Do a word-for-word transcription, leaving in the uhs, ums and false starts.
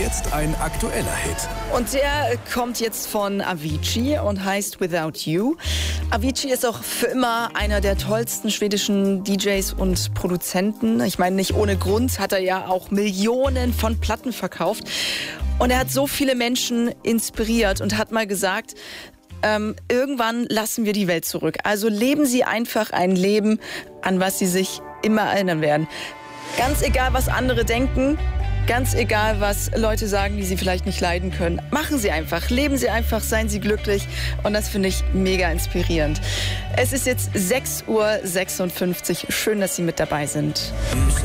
jetzt ein aktueller Hit. Und der kommt jetzt von Avicii und heißt Without You. Avicii ist auch für immer einer der tollsten schwedischen D Js und Produzenten. Ich meine, nicht ohne Grund hat er ja auch Millionen von Platten verkauft. Und er hat so viele Menschen inspiriert und hat mal gesagt, ähm, irgendwann lassen wir die Welt zurück. Also leben Sie einfach ein Leben, an was Sie sich immer erinnern werden. Ganz egal, was andere denken, ganz egal, was Leute sagen, die Sie vielleicht nicht leiden können. Machen Sie einfach, leben Sie einfach, seien Sie glücklich. Und das finde ich mega inspirierend. Es ist jetzt sechs Uhr sechsundfünfzig. Schön, dass Sie mit dabei sind.